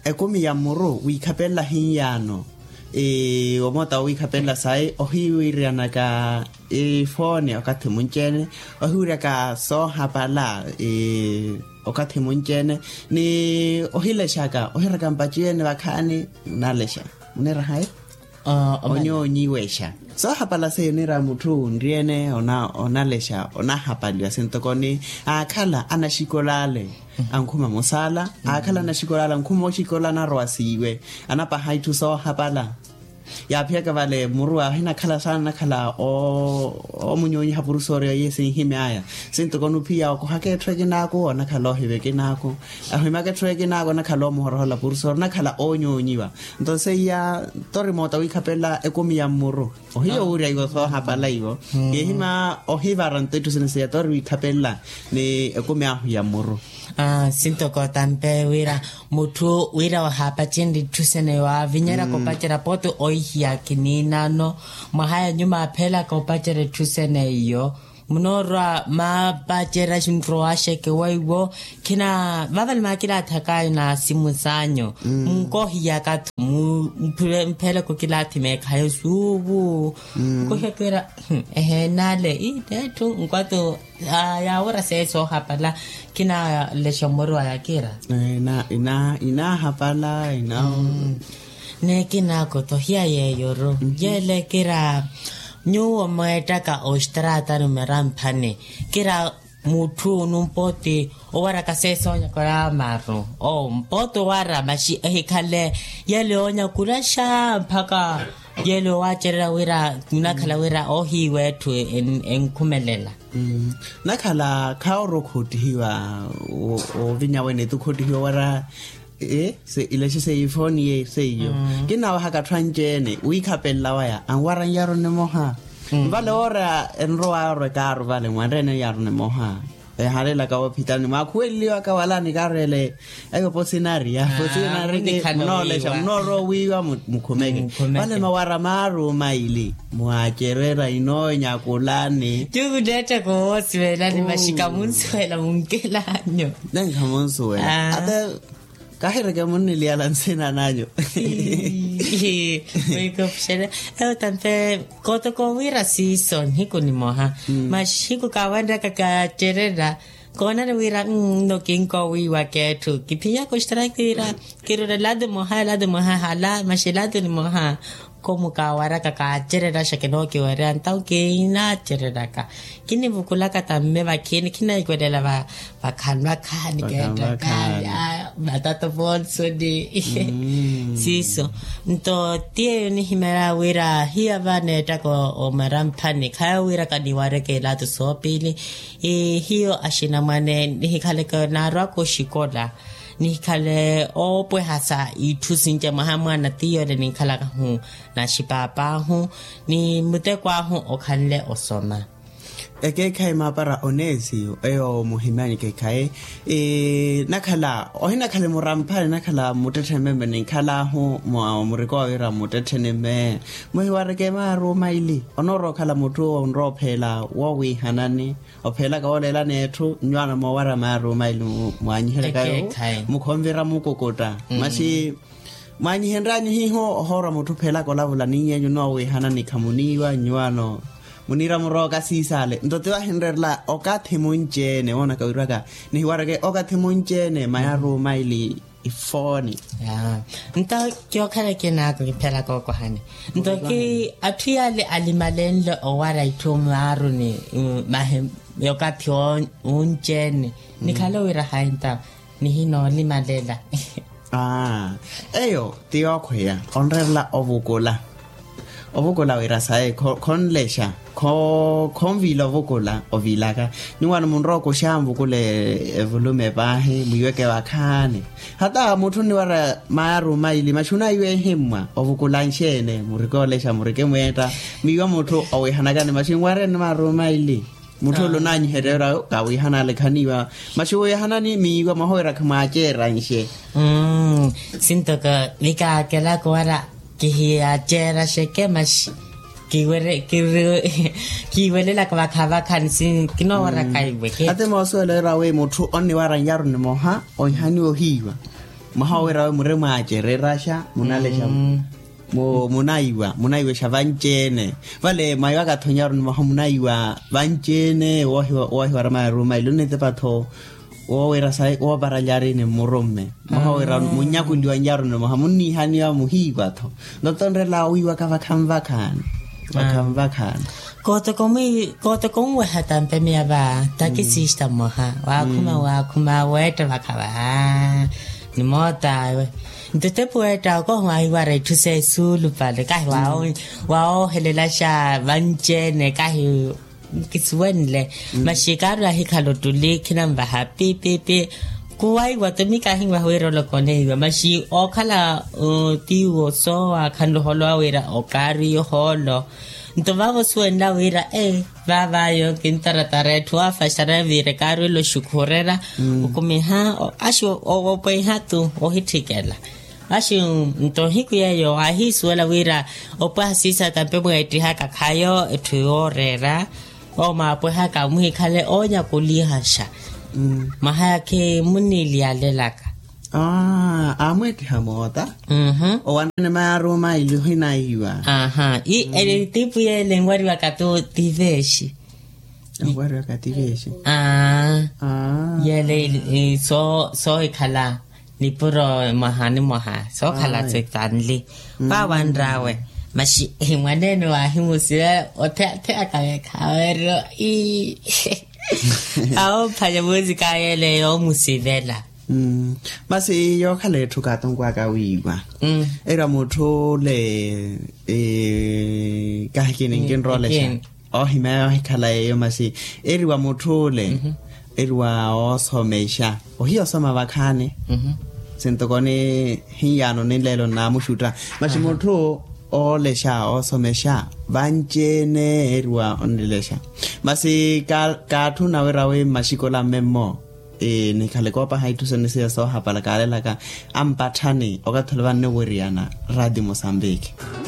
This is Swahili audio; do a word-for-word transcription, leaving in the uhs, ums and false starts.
ekomi ya moro o ikapella hinyano e o mota o ikapella sai o hiwiriana ka e phone o ka themonjene o hiwira ka so hapala e o ka themonjene ni o hilesha ka o hira ka mpachene bakhane nalesha unera hai uh onyo nyiwesha so hapala se ni ra muthu ndiene ona ona lesha ona hapalwa sentokoni akhala anashikolale ankhuma mosala akhala anashikolala ankhuma oshikola na rwasiwe anapa haitu so hapala ya pheka vale murua hina khala sana khala o o munyonyi hapurusore yesi himaya sentokonu pia ko hake treke nako ona khala hebe ke nako ahima ke treke nako na khala mohorola purusore na khala onyonyiwa entonces ya tori mota wi khapela ekomi ya muru o hiyo uri ayo so hapala iwo yehima o hivaranto tu sense ya tori khapela ni ekomi ya muru ah sinto ko tampe wira mutu wira wa hapa chindi tusene wa vinyera ko pachera poto oihia kinina no mahaya nyuma phela ko pachera tusene iyo munora ma pachera shintro asheke waiwo kina vaval makila thaka na simusanyo mko hiya ka mphela ko kilati me khayo subu ko hekera ehe nale ite tu ngwato ya ora seso hapala kina leshomoro ya kira na ina ina hapala ina ne kina ko to hiya ye yoro yele kira nyu maeta ka ostrata numeram phane kira muthu numpoti owara ka seso nya kora maro o mpoto wara mashi ekhale yele onya kurasha phaka yele wachera wira kunakhala wira ohi wethu en enkhumelela mm nakhala khaoro khotiwa o vinya wene tu khotiwa wara eh se ileshe se iphone ye se yo ke nawa ha ka tshwanjene o ikhapella wa ya angwara ya rone moha vale ora enroa ro ka ro vale ngwarene ya rone moha e halela ka opitani makhweli wa ka wala ni ka rele ego posinaria posinari ke no le ja no ro wiwa mukhomeke vale mawara maru maili muacherera inonya kulani tu deta ko swela ni mashika munswela munkelanyo denga munswela ade kahira ke munni liala nsena nanyo wake up shele e tante koto ko wira season hiko ni moha mashiko kawanda kaka terera kona ne wira no kinko wiwa ketu kipia ko strakira kiro lado moha lado moha hala mashilado ni moha como kawara kaka terera shakeno ki wara antau ke ina terera ka kini bukula kata me bakini kina ikwedela ba bakhanwa khani ke ka batata bolso de siso nto tie ni himera wira hiya vane tako o maramphani khaya wira ka diware ke la to sopili e hiyo ashina mane ni khale ka narwa ko shikola ni khale o pwe hasa ithusinje mahamwana tiyo le ni khala ka hu na shipapa hu ni mutekwa hu okhanle osoma eke kai mapara onesi eyo muhimani ke kai e nakhala ohina khale moramphane nakhala mutetshememe ne khala hu mo muriko ira mutetshememe mo hiware ke maru maili onoro khala muthu onro phela wo wi hanani ophela ka olela nethu nywana mo wara maru maili mwanyihele kayo mukhomvera mukokota mashi manyi henranyi hiho hora muthu phela ko lavula ninyenyu no wi hanani khamuniwa nywano munira muroka sisale ndote wa henrela oka themonjene ona ka uraka ni warake oka themonjene mayaru maili ifoni ya nta kyo khala ke na ko phela ko ko hane nto ke athiale alimalenle o wara ithomaro ni mahem yoka thyo unjene ni khala wira hainta ni hino limalela ah eyo tio khoya onrela obukola obukola wira sae kon lesha ko konvilo vokola ovilaka niwana munro ko shambu kule volume bahe muyeke bakhane hata muthu ni wara maru maili machuna iwe hemma ovukola nshene murikole sha murike mweta miwa muthu owehanakane machingware ni maru maili muthu lo nanyi herera ka wihana lekhaniwa machu yehanani miwa mahoira khmachera nshe mm sintoka lika kela ko wara ki achera sheke mash kiwere kiwe kiwele la kwa khava khansi kino wara kaiwe ke ate mo so le rawe motho onni wara nyaru ni moha o hani o hiwa mahawera mure mwaje re rasha munalesha mo munaiwa munaiwa shavanchene vale maiwa ka thonyaro mo munaiwa vanchene wo wo wa rama ruma ilone te patho wo era sai wo barallare ne moromme mahawera munyaku ndiwa nyaro ne mohamuni hani ya muhiwa tho notonre la uiwa ka vakhamva khan vakhamva khan koto komi koto komu hatan pe mia ba takisista moha wa kuma wa kuma weta vakaba ni mota Nte poeta ko mai ware tu se sulu pale kai wao wao helela sha vanchene kai kiswenle mashikara hikalo tuli kinamba happy pepe kuwai watami kai wa wero lo kone mashi okala tiwo so akando holo awera okari holo ntovavo suenda wira eh baba yo kintaratare tua fashara vire karo lo shukurera ukumiha asho o pe hatu o hitikela Ashi ntohiku ya yo ahi suela wira opa sisa tampe mweti haka kayo etuyorera o mapo haka muhi kale onya kulihasha mm. Mahaya ke munili alelaka ah amweti hamota mhm o wanene maroma iluhina iwa aha i mm. ele tipu ya lengwari wakato tiveshi lengwari wakativeshi ah ah yele so so ikala ni puro mahani maha so kala tsanli ba wandrawe mashi mwaneno wa himusia ote te akaye kawero i ao pale muzika yele yo musivela mm mase yo kale thuka tongwa ka wiwa mm era motho le e ka kene ngin role sha o hima kala yo mase eriwa motho le eriwa osomesha ohiyo soma bakhane mhm sentokone hiyano nilelo na mushuta mashimotho olesha osomesha vanchene eriwa onilesha masi ka ka thuna werawe mashikola memo e nikhale kopa haitu senese so hapala kale laka ampathane okatholwa ne woriana radio Mozambique.